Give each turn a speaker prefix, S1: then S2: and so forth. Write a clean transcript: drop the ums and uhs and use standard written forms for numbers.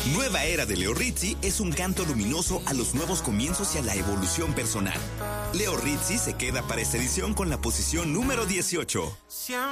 S1: Nueva Era de Leo Rizzi es un canto luminoso a los nuevos comienzos y a la evolución personal. Leo Rizzi se queda para esta edición con la posición número 18.